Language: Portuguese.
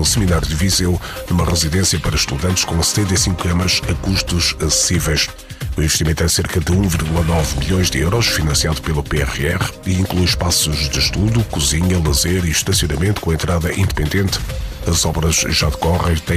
no Seminário de Viseu, numa residência para estudantes com 75 camas a custos acessíveis. O investimento é cerca de 1,9 milhões de euros, financiado pelo PRR, e inclui espaços de estudo, cozinha, lazer e estacionamento com entrada independente. As obras já decorrem,